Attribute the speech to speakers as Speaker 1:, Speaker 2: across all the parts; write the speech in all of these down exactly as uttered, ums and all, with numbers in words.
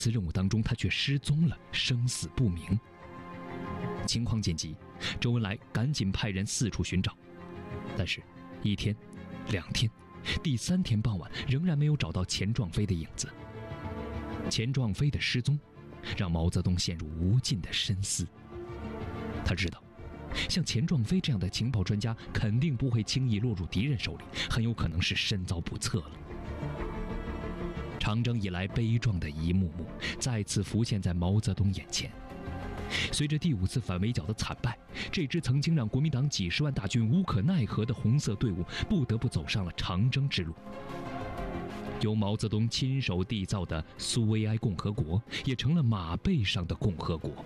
Speaker 1: 次任务当中，他却失踪了，生死不明。情况紧急，周恩来赶紧派人四处寻找，但是，一天、两天，第三天傍晚，仍然没有找到钱壮飞的影子。钱壮飞的失踪，让毛泽东陷入无尽的深思。他知道，像钱壮飞这样的情报专家，肯定不会轻易落入敌人手里，很有可能是身遭不测了。长征以来悲壮的一幕幕，再次浮现在毛泽东眼前。随着第五次反围剿的惨败，这支曾经让国民党几十万大军无可奈何的红色队伍，不得不走上了长征之路。由毛泽东亲手缔造的苏维埃共和国，也成了马背上的共和国。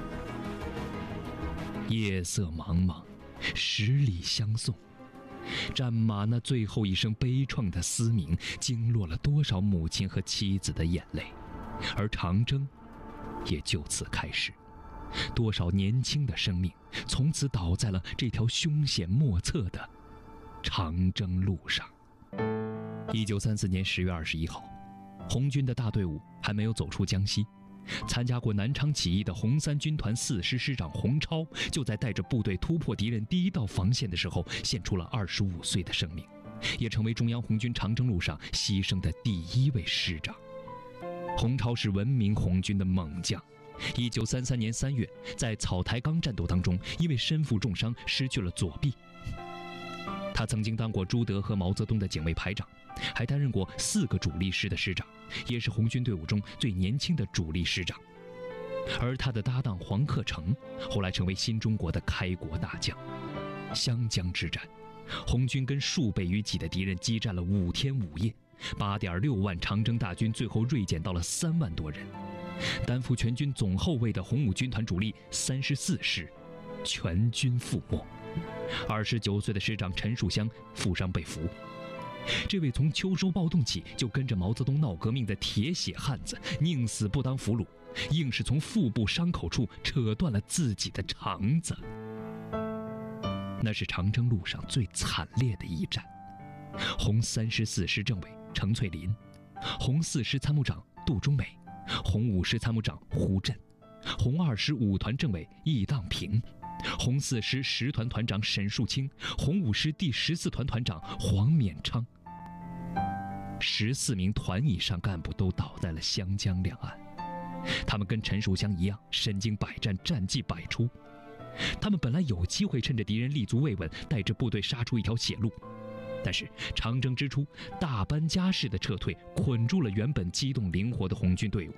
Speaker 1: 夜色茫茫，十里相送，战马那最后一声悲怆的嘶鸣，惊落了多少母亲和妻子的眼泪，而长征也就此开始。多少年轻的生命从此倒在了这条凶险莫测的长征路上。一九三四年十月二十一号，红军的大队伍还没有走出江西，参加过南昌起义的红三军团四师师长洪超，就在带着部队突破敌人第一道防线的时候，献出了二十五岁的生命，也成为中央红军长征路上牺牲的第一位师长。洪超是闻名红军的猛将。一九三三年三月，在草台岗战斗当中，因为身负重伤，失去了左臂。他曾经当过朱德和毛泽东的警卫排长，还担任过四个主力师的师长，也是红军队伍中最年轻的主力师长。而他的搭档黄克诚，后来成为新中国的开国大将。湘江之战，红军跟数倍于己的敌人激战了五天五夜，八点六万长征大军最后锐减到了三万多人。担负全军总后卫的红五军团主力三十四师，全军覆没。二十九岁的师长陈树湘负伤被俘。这位从秋收暴动起就跟着毛泽东闹革命的铁血汉子，宁死不当俘虏，硬是从腹部伤口处扯断了自己的肠子。那是长征路上最惨烈的一战。红三十四师政委程翠林，红四师参谋长杜忠美，红五师参谋长胡震，红二师五团政委易当平，红四师十团团长沈树清，红五师第十四团团长黄勉昌。十四名团以上干部都倒在了湘江两岸。他们跟陈树湘一样，身经百战，战绩百出。他们本来有机会趁着敌人立足未稳，带着部队杀出一条血路。但是长征之初，大搬家式的撤退捆住了原本机动灵活的红军队伍。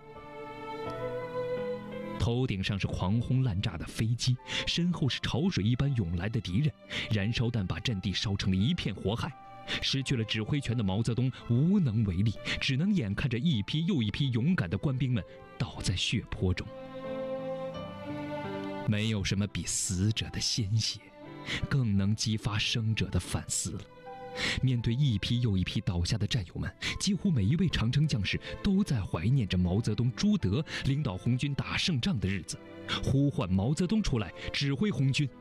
Speaker 1: 头顶上是狂轰滥炸的飞机，身后是潮水一般涌来的敌人，燃烧弹把阵地烧成了一片火海。失去了指挥权的毛泽东无能为力，只能眼看着一批又一批勇敢的官兵们倒在血泊中。没有什么比死者的鲜血更能激发生者的反思了。面对一批又一批倒下的战友们，几乎每一位长征将士都在怀念着毛泽东、朱德领导红军打胜仗的日子，呼唤毛泽东出来指挥红军。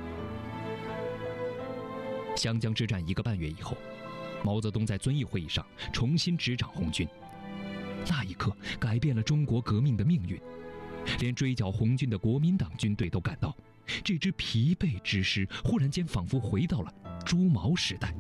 Speaker 1: 湘江之战一个半月以后，毛泽东在遵义会议上重新执掌红军。那一刻改变了中国革命的命运，连追剿红军的国民党军队都感到，这支疲惫之师忽然间仿佛回到了朱毛时代。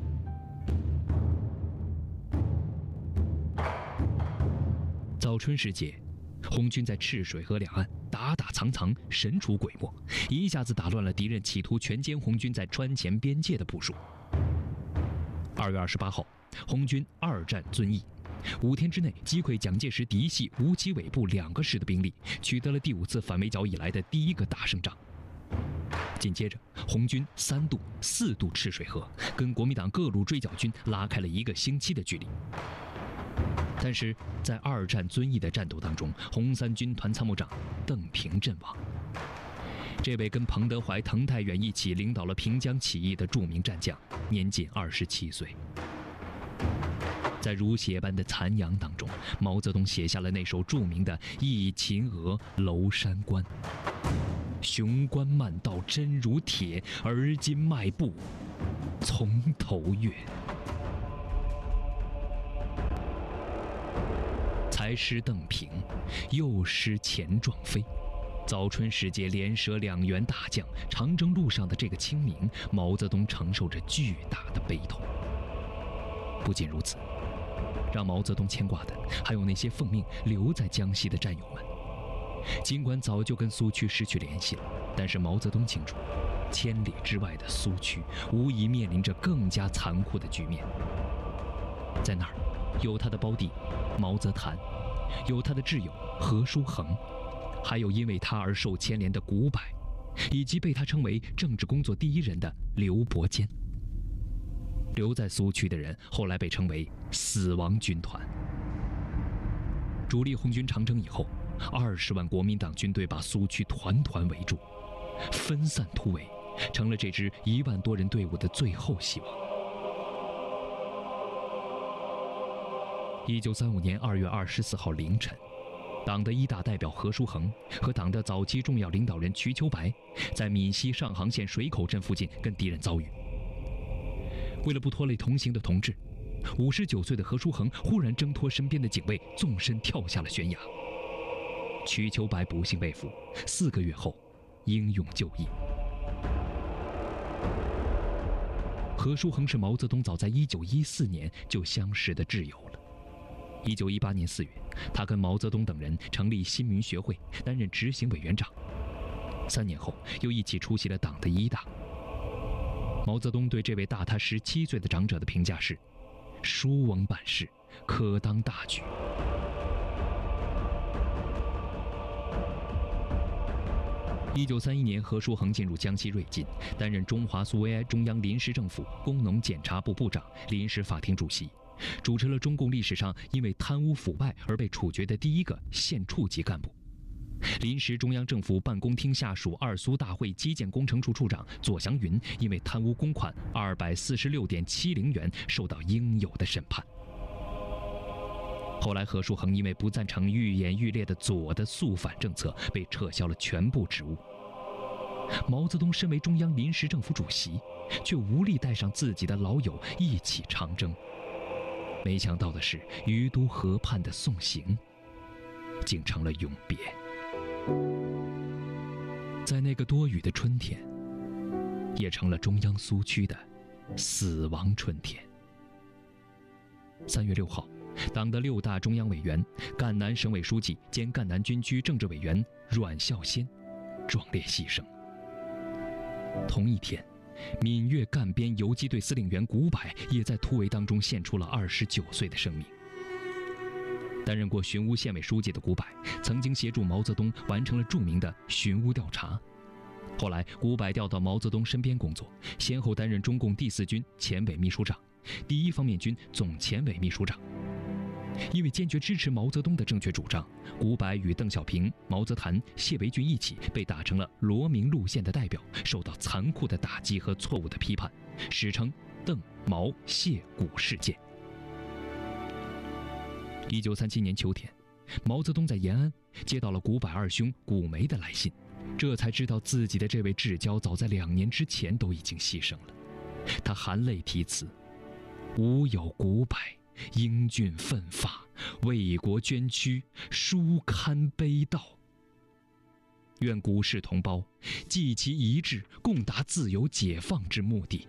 Speaker 1: 早春时节，红军在赤水河两岸打打藏藏，神出鬼没，一下子打乱了敌人企图全歼红军在川黔边界的部署。二月二十八号，红军二战遵义，五天之内击溃蒋介石嫡系吴奇伟部两个师的兵力，取得了第五次反围剿以来的第一个大胜仗。紧接着，红军三渡、四渡赤水河，跟国民党各路追剿军拉开了一个星期的距离。但是在二战遵义的战斗当中，红三军团参谋长邓平阵亡。这位跟彭德怀、滕太远一起领导了平江起义的著名战将，年仅二十七岁。在如血般的残阳当中，毛泽东写下了那首著名的《忆秦娥娄山关》：雄关漫道真如铁，而今迈步从头越。才才失邓平，又失钱壮飞。早春时节连折两员大将，长征路上的这个清明，毛泽东承受着巨大的悲痛。不仅如此，让毛泽东牵挂的还有那些奉命留在江西的战友们。尽管早就跟苏区失去联系了，但是毛泽东清楚，千里之外的苏区无疑面临着更加残酷的局面。在那儿，有他的胞弟毛泽谭，有他的挚友何叔衡，还有因为他而受牵连的古柏，以及被他称为政治工作第一人的刘伯坚。留在苏区的人后来被称为死亡军团。主力红军长征以后，二十万国民党军队把苏区团团围住，分散突围成了这支一万多人队伍的最后希望。一九三五年二月二十四号凌晨，党的一大代表何叔衡和党的早期重要领导人瞿秋白在闽西上杭县水口镇附近跟敌人遭遇。为了不拖累同行的同志，五十九岁的何叔衡忽然挣脱身边的警卫，纵身跳下了悬崖。瞿秋白不幸被俘，四个月后英勇就义。何叔衡是毛泽东早在一九一四年就相识的挚友了。一九一八年四月，他跟毛泽东等人成立新民学会，担任执行委员长。三年后，又一起出席了党的一大。毛泽东对这位大他十七岁的长者的评价是：书翁办事，可当大举。一九三一年，何叔衡进入江西瑞金，担任中华苏维埃中央临时政府工农检察部部长、临时法庭主席，主持了中共历史上因为贪污腐败而被处决的第一个县处级干部。临时中央政府办公厅下属二苏大会基建工程处处长左祥云因为贪污公款二百四十六点七零元受到应有的审判。后来何叔衡因为不赞成愈演愈烈的左的肃反政策，被撤销了全部职务。毛泽东身为中央临时政府主席，却无力带上自己的老友一起长征。没想到的是，于都河畔的送行竟成了永别。在那个多雨的春天，也成了中央苏区的死亡春天。三月六号，党的六大中央委员、赣南省委书记兼赣南军区政治委员阮孝先壮烈牺牲。同一天，闽粤赣边游击队司令员古柏也在突围当中献出了二十九岁的生命。担任过寻乌县委书记的古柏，曾经协助毛泽东完成了著名的寻乌调查。后来，古柏调到毛泽东身边工作，先后担任中共第四军前委秘书长、第一方面军总前委秘书长。因为坚决支持毛泽东的正确主张，古柏与邓小平、毛泽谭、谢维俊一起被打成了罗明路线的代表，受到残酷的打击和错误的批判，史称邓毛谢古事件。一九三七年秋天，毛泽东在延安接到了古柏二兄古梅的来信，这才知道自己的这位至交早在两年之前都已经牺牲了。他含泪题词：“吾有古柏，英俊奋发，为国捐躯，书堪悲悼。愿古世同胞继其遗志，共达自由解放之目的。”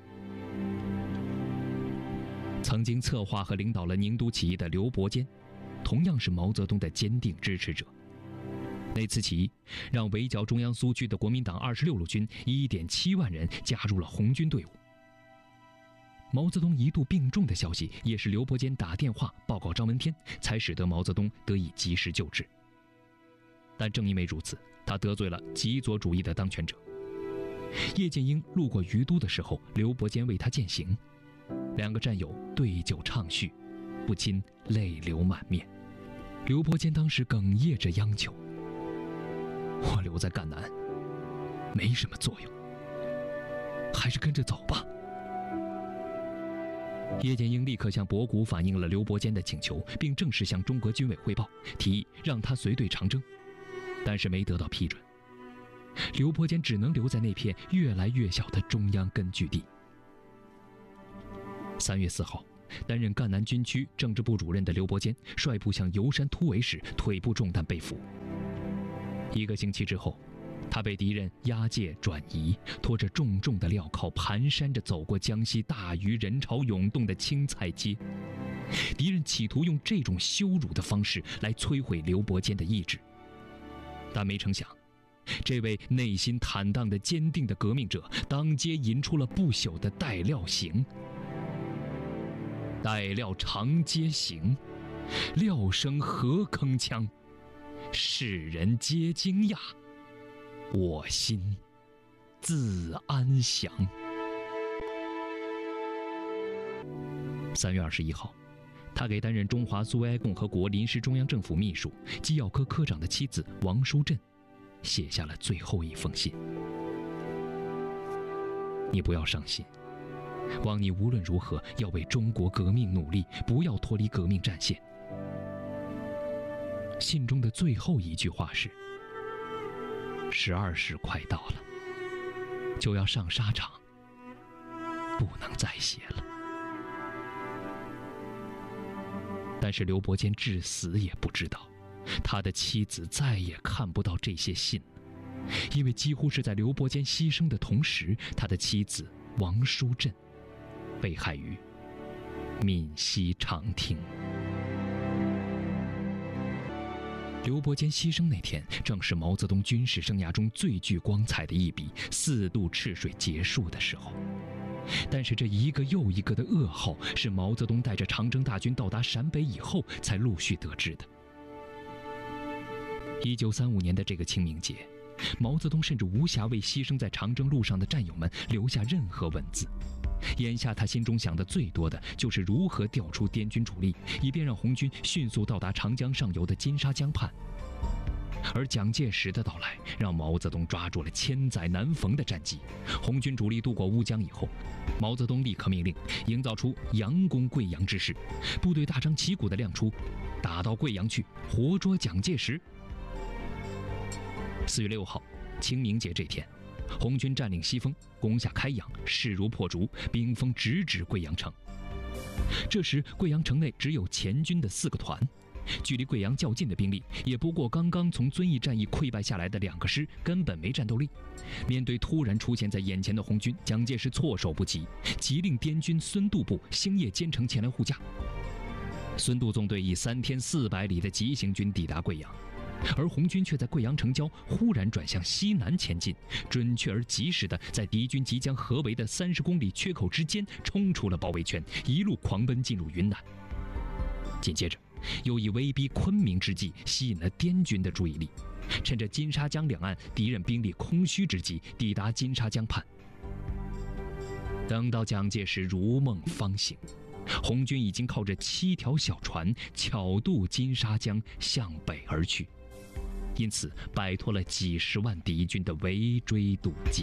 Speaker 1: 曾经策划和领导了宁都起义的刘伯坚，同样是毛泽东的坚定支持者。那次起义让围剿中央苏区的国民党二十六路军一点七万人加入了红军队伍。毛泽东一度病重的消息，也是刘伯坚打电话报告张闻天，才使得毛泽东得以及时救治。但正因为如此，他得罪了极左主义的当权者。叶剑英路过于都的时候，刘伯坚为他饯行，两个战友对酒畅叙，不禁泪流满面。刘伯坚当时哽咽着央求：“我留在赣南没什么作用，还是跟着走吧。”叶剑英立刻向博古反映了刘伯坚的请求，并正式向中国军委汇报，提议让他随队长征，但是没得到批准。刘伯坚只能留在那片越来越小的中央根据地。三月四号， 担任赣南军区政治部主任的刘伯坚率部向游山突围时，腿部中弹被俘。一个星期之后，他被敌人押解转移，拖着重重的镣铐，蹒跚着走过江西大鱼人潮涌动的青菜街。敌人企图用这种羞辱的方式来摧毁刘伯坚的意志，但没成想，这位内心坦荡的坚定的革命者，当街吟出了不朽的带料行。带料长街行，料声何铿锵，世人皆惊讶，我心自安详。三月二十一号，他给担任中华苏维埃共和国临时中央政府秘书、机要科科长的妻子王淑珍写下了最后一封信：你不要伤心，望你无论如何要为中国革命努力，不要脱离革命战线。信中的最后一句话是：十二时快到了，就要上沙场，不能再写了。但是刘伯坚至死也不知道，他的妻子再也看不到这些信了，因为几乎是在刘伯坚牺牲的同时，他的妻子王淑珍被害于闽西长汀。刘伯坚牺牲那天，正是毛泽东军事生涯中最具光彩的一笔四渡赤水结束的时候。但是这一个又一个的噩耗，是毛泽东带着长征大军到达陕北以后才陆续得知的。一九三五年的这个清明节，毛泽东甚至无暇为牺牲在长征路上的战友们留下任何文字。眼下他心中想的最多的就是如何调出滇军主力，以便让红军迅速到达长江上游的金沙江畔。而蒋介石的到来，让毛泽东抓住了千载难逢的战机。红军主力渡过乌江以后，毛泽东立刻命令营造出佯攻贵阳之势，部队大张旗鼓地亮出打到贵阳去，活捉蒋介石。四月六号，清明节这天，红军占领西丰，攻下开阳，势如破竹，兵锋直指贵阳城。这时贵阳城内只有前军的四个团，距离贵阳较近的兵力也不过刚刚从遵义战役溃败下来的两个师，根本没战斗力。面对突然出现在眼前的红军，蒋介石措手不及，急令滇军孙渡部星夜兼程前来护驾。孙渡纵队以三天四百里的急行军抵达贵阳，而红军却在贵阳城郊忽然转向西南前进，准确而及时地在敌军即将合围的三十公里缺口之间冲出了包围圈，一路狂奔进入云南。紧接着又以威逼昆明之计吸引了滇军的注意力，趁着金沙江两岸敌人兵力空虚之际，抵达金沙江畔。等到蒋介石如梦方醒，红军已经靠着七条小船巧渡金沙江向北而去，因此摆脱了几十万敌军的围追堵截。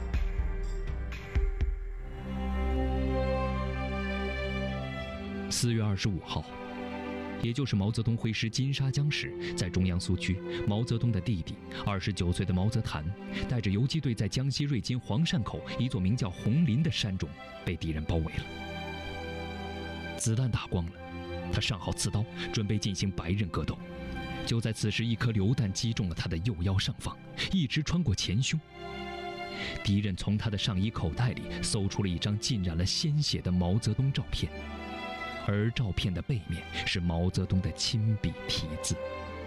Speaker 1: 四月二十五号，也就是毛泽东挥师金沙江时，在中央苏区，毛泽东的弟弟二十九岁的毛泽谭带着游击队在江西瑞金黄山口一座名叫红林的山中被敌人包围了。子弹打光了，他上好刺刀，准备进行白刃格斗。就在此时，一颗榴弹击中了他的右腰上方，一直穿过前胸。敌人从他的上衣口袋里搜出了一张浸染了鲜血的毛泽东照片，而照片的背面是毛泽东的亲笔题字。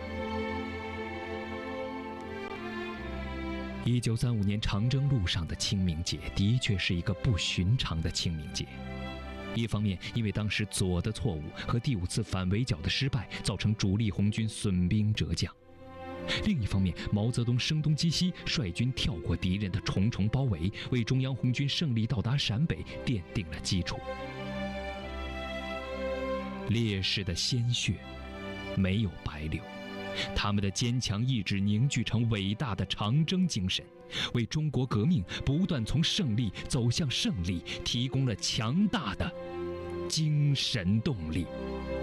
Speaker 1: 一九三五年长征路上的清明节的确是一个不寻常的清明节。一方面，因为当时左的错误和第五次反围剿的失败，造成主力红军损兵折将；另一方面，毛泽东声东击西，率军跳过敌人的重重包围，为中央红军胜利到达陕北奠定了基础。烈士的鲜血没有白流，他们的坚强意志凝聚成伟大的长征精神，为中国革命不断从胜利走向胜利提供了强大的精神动力。